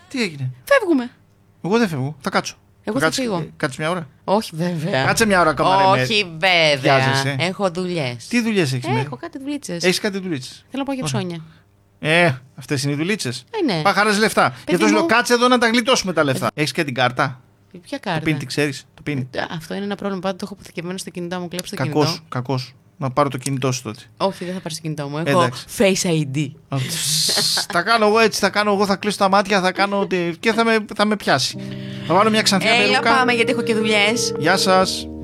Τι έγινε? Φεύγουμε. Εγώ δεν φεύγω. Θα κάτσω. Εγώ θα φύγω. Κάτσε μια ώρα. Όχι, βέβαια. Κάτσε μια ώρα ακόμα. Όχι, βέβαια. Βιάζεσαι. Έχω δουλειές. Τι δουλειές έχεις? Έχω κάτι δουλίτσες. Έχεις κάτι δουλίτσες? Θέλω να πάω για ψώνια. Αυτές είναι οι δουλίτσες. Ναι. Πάχαρες λεφτά. Και το λέω, κάτσε εδώ να τα γλιτώσουμε τα λεφτά. Έχεις και την κάρτα? Ποια κάρτα? Το πίνει, τη ξέρεις? Το πίνει. Αυτό είναι ένα πρόβλημα. Πάντα το έχω αποθηκευμένο στο κινητό μου. Κλέψτε το κινητό. Κακός. Να πάρω το κινητό σου τότε. Όχι, δεν θα πάρεις το κινητό μου. Έχω Face ID. Θα κάνω εγώ έτσι, θα κλείσω τα μάτια, θα κάνω και θα με πιάσει. Θα βάλω μια ξανθιά περούκα. Έλα πάμε γιατί έχω και δουλειές. Γεια σας.